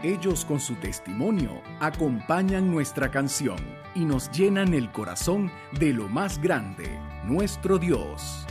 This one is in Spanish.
Ellos con su testimonio acompañan nuestra canción y nos llenan el corazón de lo más grande, nuestro Dios.